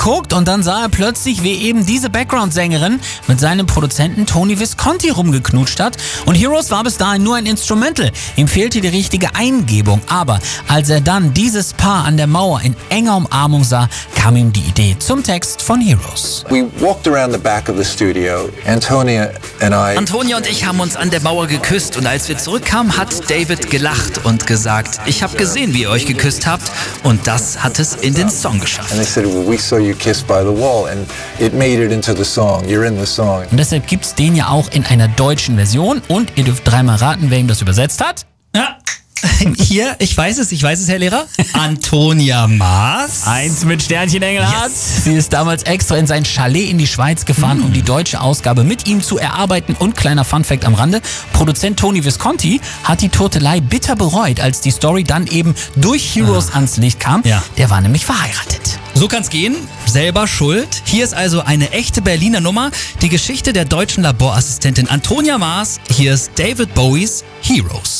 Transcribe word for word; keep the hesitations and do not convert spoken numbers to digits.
geguckt und dann sah er plötzlich, wie eben diese Background-Sängerin mit seinem Produzenten Tony Visconti rumgeknutscht hat. Und Heroes war bis dahin nur ein Instrumental. Ihm fehlte die richtige Eingebung. Aber als er dann dieses Paar an der Mauer in enger Umarmung sah, kam ihm die Idee zum Text von Heroes. We walked around the back of the studio. Antonia and I. Antonia und ich haben uns an der Mauer geküsst und als wir zurückkamen, hat David gelacht und gesagt, ich habe gesehen, wie ihr euch geküsst habt und das hat es in den Song geschafft. And they said, well, we saw you kiss by the wall and it made it into the song. You're in the song. Und deshalb gibt's den ja auch in einer deutschen Version und ihr dürft dreimal raten, wer ihm das übersetzt hat. Ja. Hier, ich weiß es, ich weiß es, Herr Lehrer. Antonia Maas. Eins mit Sternchen Engelhardt. Yes. Sie ist damals extra in sein Chalet in die Schweiz gefahren, mm. um die deutsche Ausgabe mit ihm zu erarbeiten. Und kleiner Funfact am Rande, Produzent Tony Visconti hat die Turtelei bitter bereut, als die Story dann eben durch Heroes ah. ans Licht kam. Ja. Der war nämlich verheiratet. So kann's gehen, selber schuld. Hier ist also eine echte Berliner Nummer, die Geschichte der deutschen Laborassistentin Antonia Maas. Hier ist David Bowies Heroes.